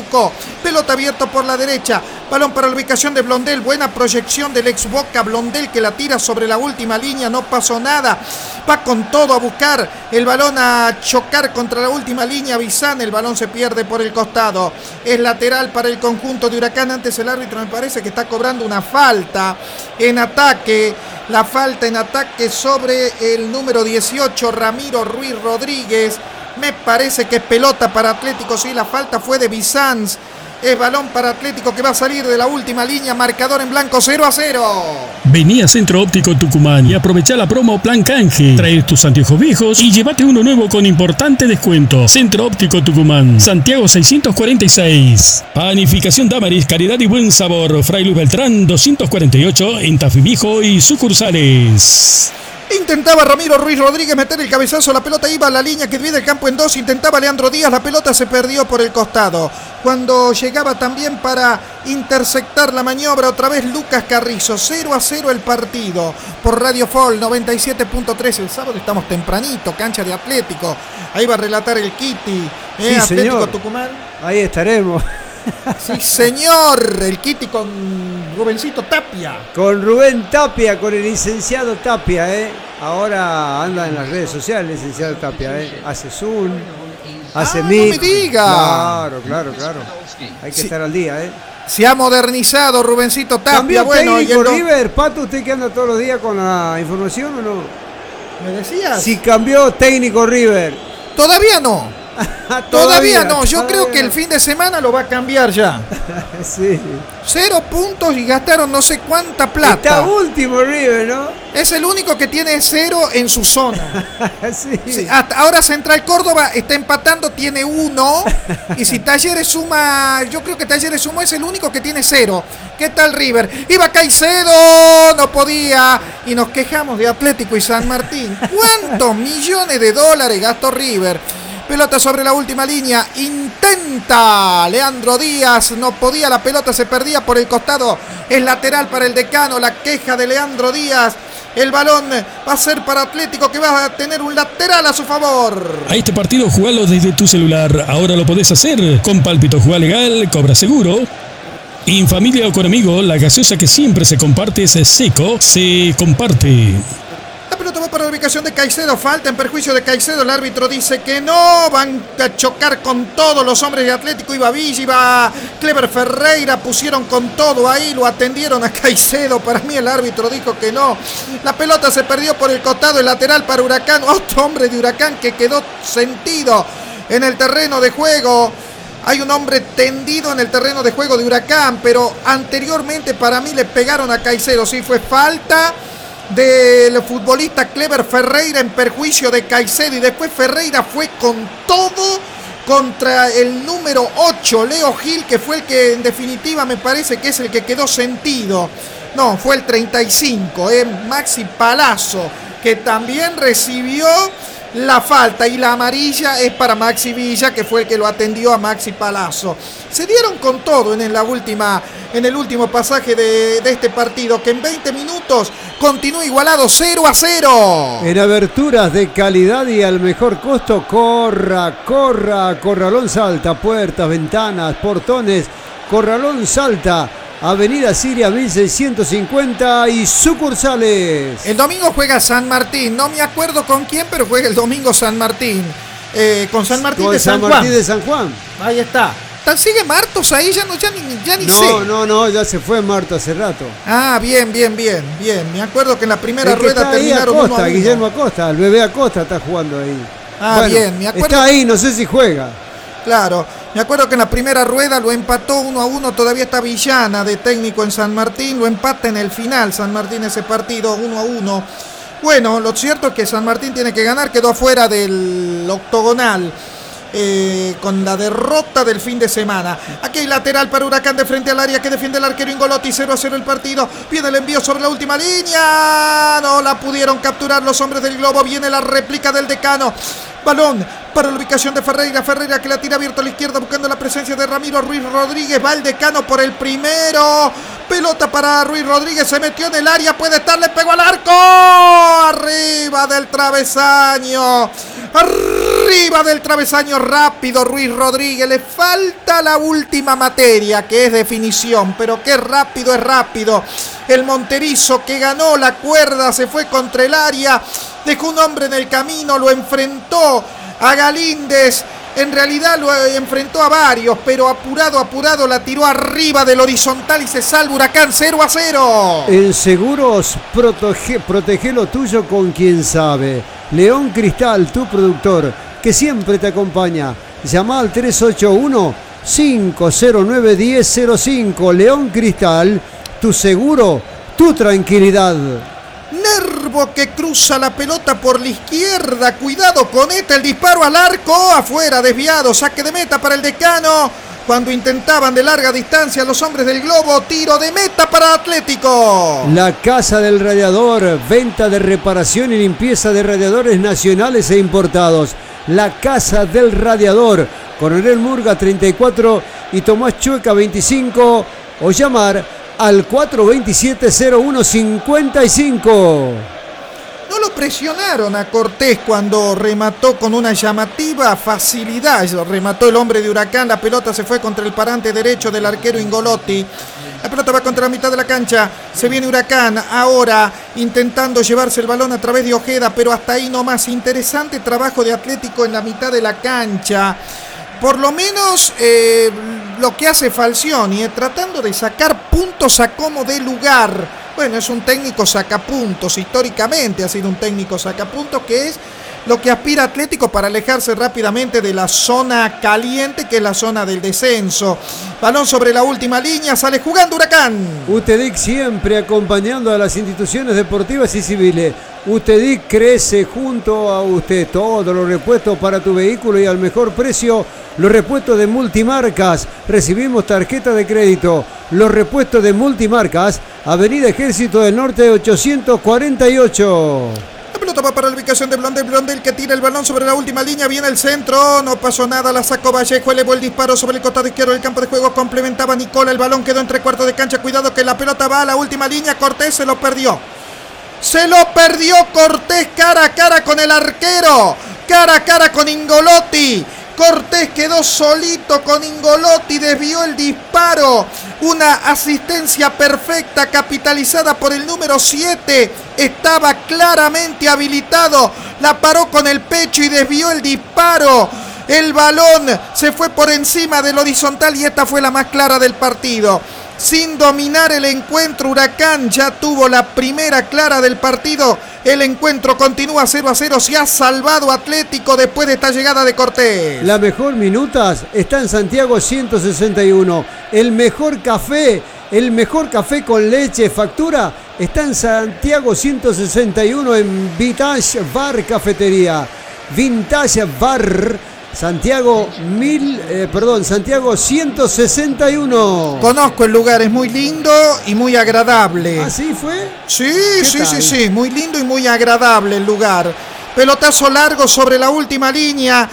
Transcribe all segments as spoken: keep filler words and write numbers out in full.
Atlético. Pelota abierto por la derecha. Balón para la ubicación de Blondel. Buena proyección del ex Boca Blondel que la tira sobre la última línea. No pasó nada. Va con todo a buscar el balón, a chocar contra la última línea. Bizán. El balón se pierde por el costado. Es lateral para el conjunto de Huracán. Antes el árbitro me parece que está cobrando una falta en ataque. La falta en ataque sobre el número dieciocho, Ramiro Ruiz Rodríguez. Me parece que es pelota para Atlético. Sí, la falta fue de Bizanz. Es balón para Atlético que va a salir de la última línea. Marcador en blanco, cero a cero. Vení a Centro Óptico Tucumán y aprovecha la promo Plan Canje. Trae tus anteojos viejos y llévate uno nuevo con importante descuento. Centro Óptico Tucumán, Santiago seiscientos cuarenta y seis. Panificación Damaris, calidad y buen sabor. Fray Luis Beltrán doscientos cuarenta y ocho en Tafí Viejo y sucursales. Intentaba Ramiro Ruiz Rodríguez meter el cabezazo, la pelota iba a la línea que divide el campo en dos, intentaba Leandro Díaz, la pelota se perdió por el costado. Cuando llegaba también para interceptar la maniobra, otra vez Lucas Carrizo. Cero a cero el partido por Radio Fol noventa y siete punto tres. El sábado estamos tempranito, cancha de Atlético. Ahí va a relatar el Kitty, ¿eh? Sí, Atlético señor. Tucumán. Ahí estaremos. Sí, señor. El Kitty con Rubencito Tapia. Con Rubén Tapia, con el licenciado Tapia, ¿eh? Ahora anda en las redes sociales, licenciado Tapia, ¿eh? Hace Zoom, hace ah, Meet. No me diga. Claro, claro, claro. Hay que Sí. estar al día, ¿eh? Se ha modernizado Rubencito Tapia. ¿Cambió Bueno, técnico yendo... River? Pato, ¿usted que anda todos los días con la información o no? ¿Me decías? Si cambió técnico River. Todavía no. Todavía, Todavía no, yo todavía. creo que el fin de semana lo va a cambiar ya. Sí. Cero puntos y gastaron no sé cuánta plata. Está último River, ¿no? Es el único que tiene cero en su zona. Sí. Sí, hasta ahora Central Córdoba está empatando, tiene uno. Y si Talleres suma, yo creo que Talleres sumó, es el único que tiene cero. ¿Qué tal River? Iba Caicedo, no podía. Y nos quejamos de Atlético y San Martín. ¿Cuántos millones de dólares gastó River? Pelota sobre la última línea, intenta Leandro Díaz, no podía, la pelota se perdía por el costado, es lateral para el Decano, la queja de Leandro Díaz, el balón va a ser para Atlético que va a tener un lateral a su favor. A este partido jugalo desde tu celular, ahora lo podés hacer, con Pálpito Jugá Legal, cobra seguro. Y en familia o con amigos, la gaseosa que siempre se comparte es Seco, se comparte. La pelota va para la ubicación de Caicedo, falta en perjuicio de Caicedo, el árbitro dice que no, van a chocar con todos los hombres de Atlético, iba Villa, iba Clever Ferreira, pusieron con todo ahí, lo atendieron a Caicedo, para mí el árbitro dijo que no, la pelota se perdió por el costado, el lateral para Huracán, otro hombre de Huracán que quedó sentido en el terreno de juego. Hay un hombre tendido en el terreno de juego de Huracán, pero anteriormente para mí le pegaron a Caicedo, sí fue falta del futbolista Clever Ferreira en perjuicio de Caicedo y después Ferreira fue con todo contra el número ocho, Leo Gil, que fue el que en definitiva me parece que es el que quedó sentido. No, fue el treinta y cinco, eh, Maxi Palazzo, que también recibió la falta y la amarilla es para Maxi Villa, que fue el que lo atendió a Maxi Palazzo. Se dieron con todo en la última, en el último pasaje de, de este partido, que en veinte minutos continúa igualado cero a cero. En aberturas de calidad y al mejor costo, corra, corra, Corralón Salta, puertas, ventanas, portones, Corralón Salta, Avenida Siria mil seiscientos cincuenta y sucursales. El domingo juega San Martín, no me acuerdo con quién, pero juega el domingo San Martín. Eh, con San Martín con de San, San Juan. Martín de San Juan. Ahí está. ¿Sigue Martos ahí? Ya, no, ya ni, ya ni no, sé. No, no, no, ya se fue Marto hace rato. Ah, bien, bien, bien, bien. Me acuerdo que en la primera el que rueda está ahí terminaron Acosta, uno a uno. Guillermo Acosta, el bebé Acosta está jugando ahí. Ah, bueno, bien, me acuerdo. Está ahí, no sé si juega. Claro, me acuerdo que en la primera rueda lo empató uno a uno, todavía está Villana de técnico en San Martín, lo empata en el final San Martín ese partido uno a uno. Bueno, lo cierto es que San Martín tiene que ganar, quedó afuera del octogonal. Eh, con la derrota del fin de semana. Aquí hay lateral para Huracán de frente al área que defiende el arquero Ingolotti. Cero a cero el partido. Viene el envío sobre la última línea. No la pudieron capturar los hombres del globo. Viene la réplica del Decano. Balón para la ubicación de Ferreira. Ferreira que la tira abierto a la izquierda buscando la presencia de Ramiro Ruiz Rodríguez. Va el Decano por el primero. Pelota para Ruiz Rodríguez. Se metió en el área. Puede estar. Le pegó al arco. Arriba del travesaño. Arriba del travesaño rápido Ruiz Rodríguez. Le falta la última materia, que es definición, pero qué rápido es rápido. El monterizo que ganó la cuerda se fue contra el área, dejó un hombre en el camino, lo enfrentó a Galíndez. En realidad lo enfrentó a varios, pero apurado, apurado la tiró arriba del horizontal y se salva Huracán cero a cero. En Seguros, protege, protege lo tuyo con quien sabe. León Cristal, tu productor, que siempre te acompaña. Llama al tres ocho uno, cinco cero nueve, uno cero cero cinco. León Cristal, tu seguro, tu tranquilidad. Nervo que cruza la pelota por la izquierda. Cuidado con este, el disparo al arco. Afuera, desviado, saque de meta para el Decano. Cuando intentaban de larga distancia los hombres del Globo, tiro de meta para Atlético. La Casa del Radiador, venta de reparación y limpieza de radiadores nacionales e importados. La Casa del Radiador, Coronel Murga treinta y cuatro y Tomás Chueca veinticinco, o llamar al cuatro dos siete, cero uno cinco cinco. No lo presionaron a Cortés cuando remató con una llamativa facilidad. Remató el hombre de Huracán, la pelota se fue contra el parante derecho del arquero Ingolotti. La pelota va contra la mitad de la cancha. Se viene Huracán ahora intentando llevarse el balón a través de Ojeda, pero hasta ahí nomás. Interesante trabajo de Atlético en la mitad de la cancha. Por lo menos eh, lo que hace Falcioni, eh, tratando de sacar puntos a como de lugar. Bueno, es un técnico sacapuntos, históricamente ha sido un técnico sacapuntos, que es lo que aspira Atlético para alejarse rápidamente de la zona caliente, que es la zona del descenso. Balón sobre la última línea, sale jugando Huracán. UTEDIC siempre acompañando a las instituciones deportivas y civiles. UTEDIC crece junto a usted. Todos los repuestos para tu vehículo y al mejor precio. Los repuestos de multimarcas. Recibimos tarjeta de crédito. Los repuestos de multimarcas. Avenida Ejército del Norte ochocientos cuarenta y ocho. La pelota va para la ubicación de Blondel. Blondel que tira el balón sobre la última línea. Viene el centro. No pasó nada. La sacó Vallejo. Elevó el disparo sobre el costado izquierdo del campo de juego. Complementaba Nicola. El balón quedó entre cuartos de cancha. Cuidado que la pelota va a la última línea. Cortés se lo perdió. Se lo perdió Cortés cara a cara con el arquero. Cara a cara con Ingolotti. Cortés quedó solito con Ingolotti, desvió el disparo. Una asistencia perfecta capitalizada por el número siete. Estaba claramente habilitado. La paró con el pecho y desvió el disparo. El balón se fue por encima del horizontal y esta fue la más clara del partido. Sin dominar el encuentro, Huracán ya tuvo la primera clara del partido. El encuentro continúa cero a cero. Se ha salvado Atlético después de esta llegada de Cortés. La mejor minutas está en Santiago ciento sesenta y uno. El mejor café, el mejor café con leche factura está en Santiago ciento sesenta y uno en Vintage Bar Cafetería. Vintage Bar Santiago mil, eh, perdón, Santiago ciento sesenta y uno. Conozco el lugar, es muy lindo y muy agradable. ¿Así fue? Sí, sí, sí, sí, muy lindo y muy agradable el lugar. Pelotazo largo sobre la última línea.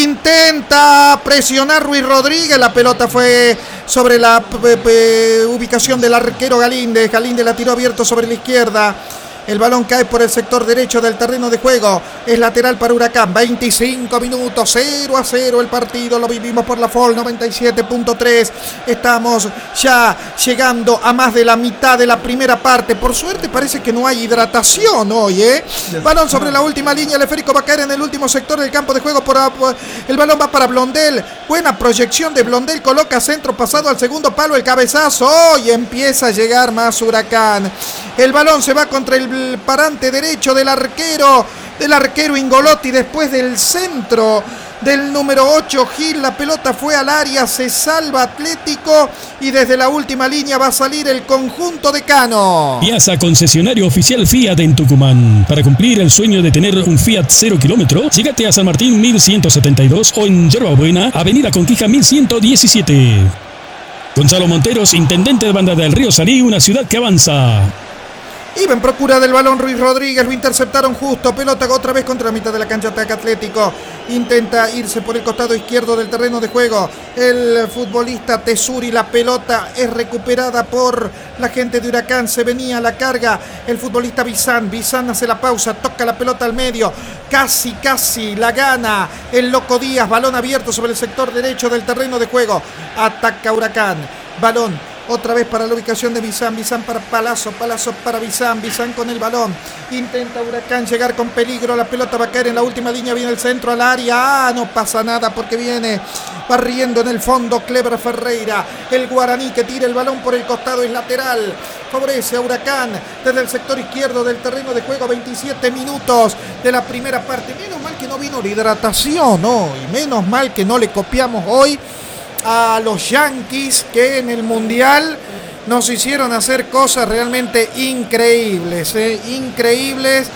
Intenta presionar Ruiz Rodríguez. La pelota fue sobre la p- p- ubicación del arquero Galíndez. Galíndez la tiró abierto sobre la izquierda. El balón cae por el sector derecho del terreno de juego. Es lateral para Huracán. veinticinco minutos, cero a cero el partido. Lo vivimos por la F O L noventa y siete punto tres. Estamos ya llegando a más de la mitad de la primera parte. Por suerte parece que no hay hidratación hoy, ¿eh? Balón sobre la última línea. El esférico va a caer en el último sector del campo de juego. Por, el balón va para Blondel. Buena proyección de Blondel. Coloca centro pasado al segundo palo. El cabezazo. Y empieza a llegar más Huracán. El balón se va contra el el parante derecho del arquero, del arquero Ingolotti después del centro del número ocho Gil. La pelota fue al área, se salva Atlético y desde la última línea va a salir el conjunto de Cano. Piazza, concesionario oficial Fiat en Tucumán. Para cumplir el sueño de tener un Fiat cero kilómetro, llegate a San Martín mil ciento setenta y dos o en Yerba Buena, Avenida Conquija mil ciento diecisiete. Gonzalo Monteros, intendente de Banda del Río Salí, una ciudad que avanza. Iba en procura del balón Ruiz Rodríguez, lo interceptaron justo, pelota otra vez contra la mitad de la cancha, ataca Atlético, intenta irse por el costado izquierdo del terreno de juego, el futbolista Tesuri, la pelota es recuperada por la gente de Huracán, se venía a la carga el futbolista Bizán, Bizán hace la pausa, toca la pelota al medio, casi casi la gana el Loco Díaz, balón abierto sobre el sector derecho del terreno de juego, ataca Huracán, balón otra vez para la ubicación de Bizán, Bizán para Palazzo, Palazzo para Bizán, Bizán con el balón, intenta Huracán llegar con peligro, la pelota va a caer en la última línea, viene el centro al área, ah, no pasa nada porque viene barriendo en el fondo Cleber Ferreira, el guaraní que tira el balón por el costado es lateral, favorece a Huracán desde el sector izquierdo del terreno de juego, veintisiete minutos de la primera parte, menos mal que no vino la hidratación hoy, menos mal que no le copiamos hoy a los Yankees que en el Mundial nos hicieron hacer cosas realmente increíbles, ¿eh? increíbles,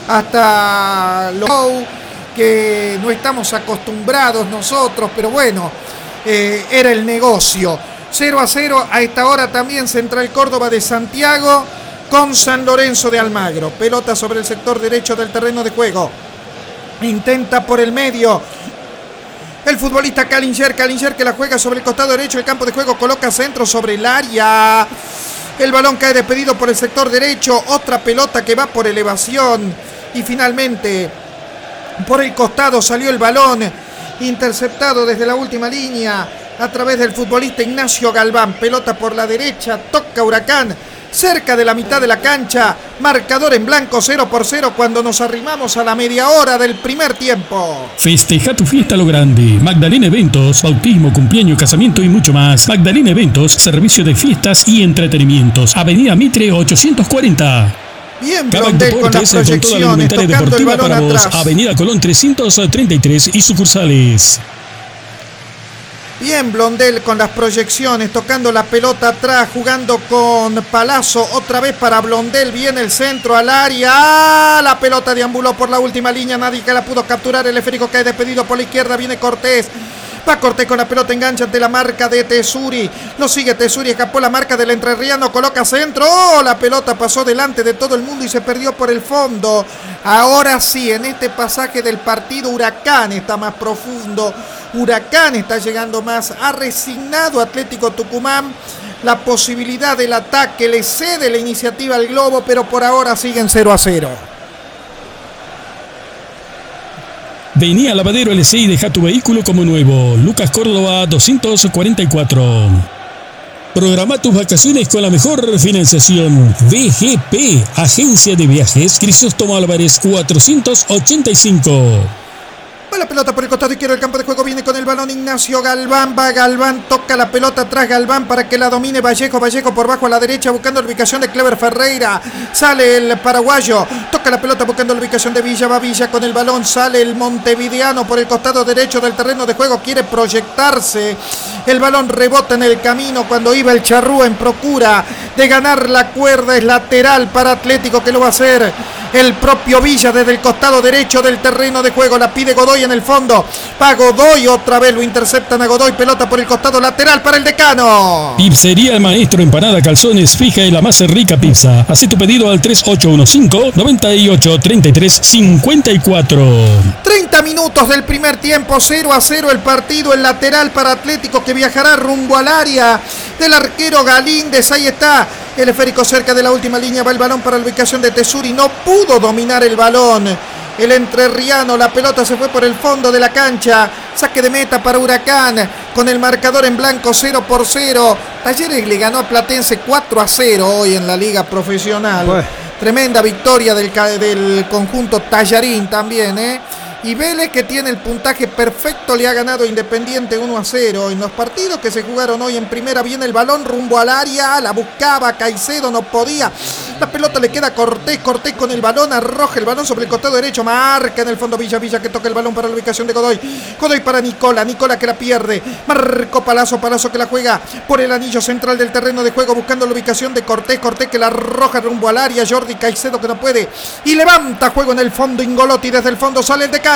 hasta los que no estamos acostumbrados nosotros, pero bueno, eh, era el negocio. cero a cero a esta hora también Central Córdoba de Santiago con San Lorenzo de Almagro, pelota sobre el sector derecho del terreno de juego, intenta por el medio el futbolista Callinger, Callinger que la juega sobre el costado derecho del campo de juego, coloca centro sobre el área. El balón cae despedido por el sector derecho, otra pelota que va por elevación y finalmente por el costado salió el balón interceptado desde la última línea a través del futbolista Ignacio Galván, pelota por la derecha, toca Huracán cerca de la mitad de la cancha, marcador en blanco cero por cero cuando nos arrimamos a la media hora del primer tiempo. Festeja tu fiesta a lo grande. Magdalena Eventos, bautismo, cumpleaños, casamiento y mucho más. Magdalena Eventos, servicio de fiestas y entretenimientos. Avenida Mitre ochocientos cuarenta. Bien, Blondel con las proyecciones, tocando el balón atrás. Avenida Colón trescientos treinta y tres y sucursales. Bien, Blondel con las proyecciones, tocando la pelota atrás, jugando con Palazzo, otra vez para Blondel, viene el centro al área, ¡ah! La pelota deambuló por la última línea, nadie que la pudo capturar, el esférico cae despedido por la izquierda, viene Cortés. Va Cortés con la pelota, engancha ante la marca de Tesuri. Lo sigue Tesuri, escapó la marca del entrerriano, coloca centro. ¡Oh! La pelota pasó delante de todo el mundo y se perdió por el fondo. Ahora sí, en este pasaje del partido, Huracán está más profundo. Huracán está llegando más. Ha resignado Atlético Tucumán la posibilidad del ataque. Le cede la iniciativa al Globo, pero por ahora siguen cero a cero. Vení a Lavadero L C y deja tu vehículo como nuevo. Lucas Córdoba doscientos cuarenta y cuatro. Programa tus vacaciones con la mejor financiación. V G P, Agencia de Viajes Crisóstomo Álvarez cuatrocientos ochenta y cinco. Va la pelota por el costado izquierdo del campo de juego, viene con el balón Ignacio Galván, va Galván, toca la pelota atrás Galván para que la domine Vallejo, Vallejo por bajo a la derecha buscando la ubicación de Cleber Ferreira, sale el paraguayo, toca la pelota buscando la ubicación de Villa, va Villa con el balón, sale el montevideano por el costado derecho del terreno de juego, quiere proyectarse, el balón rebota en el camino cuando iba el Charrúa en procura de ganar la cuerda, es lateral para Atlético que lo va a hacer el propio Villa desde el costado derecho del terreno de juego, la pide Godoy en el fondo, va Godoy, otra vez lo interceptan a Godoy, pelota por el costado lateral para el Decano. Pizzería El Maestro, empanada, calzones, fija y la más rica pizza. Haz tu pedido al tres ocho uno cinco, nueve ocho tres tres cinco cuatro. treinta minutos del primer tiempo, cero a cero el partido, el lateral para Atlético que viajará rumbo al área del arquero Galíndez, ahí está el esférico cerca de la última línea, va el balón para la ubicación de Tesuri, no pudo dominar el balón el entrerriano, la pelota se fue por el fondo de la cancha, saque de meta para Huracán, con el marcador en blanco cero por cero, Talleres le ganó a Platense cuatro a cero hoy en la liga profesional, bueno. Tremenda victoria del, del conjunto Tallarín también, ¿eh? Y Vélez, que tiene el puntaje perfecto, le ha ganado Independiente uno a cero. En los partidos que se jugaron hoy en primera, viene el balón rumbo al área, la buscaba Caicedo, no podía. La pelota le queda a Cortés, Cortés con el balón, arroja el balón sobre el costado derecho, marca en el fondo Villa, Villa que toca el balón para la ubicación de Godoy. Godoy para Nicola, Nicola que la pierde, marcó Palazzo, Palazzo que la juega por el anillo central del terreno de juego, buscando la ubicación de Cortés, Cortés que la arroja rumbo al área, Jordi Caicedo que no puede, y levanta juego en el fondo, Ingolotti desde el fondo sale el Decano.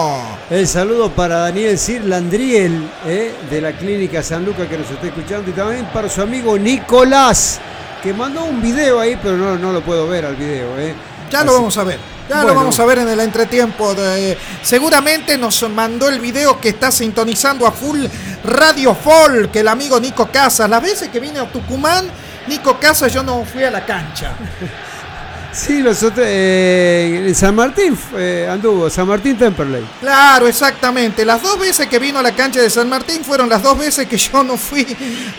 El saludo para Daniel Cirlandriel, eh, de la Clínica San Lucas que nos está escuchando, y también para su amigo Nicolás que mandó un video ahí, pero no, no lo puedo ver al video. ¿eh? Ya Así. lo vamos a ver. Ya bueno. Lo vamos a ver en el entretiempo. De, seguramente nos mandó el video que está sintonizando a full Radio Folk, el amigo Nico Casas. Las veces que vine a Tucumán, Nico Casas, yo no fui a la cancha. Sí, nosotros eh, en San Martín eh, anduvo, San Martín Temperley. Claro, exactamente. Las dos veces que vino a la cancha de San Martín fueron las dos veces que yo no fui